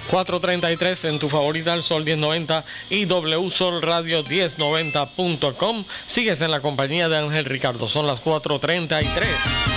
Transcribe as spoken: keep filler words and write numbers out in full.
cuatro treinta y tres en tu favorita El Sol diez noventa y W Sol Radio diez noventa punto com. Sigues en la compañía de Ángel Ricardo. Son las cuatro treinta y tres.